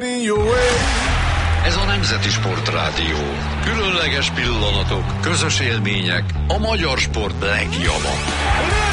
get in your way. Ez a Nemzeti Sportrádió. Különleges pillanatok, közös élmények, a magyar sport legjobb.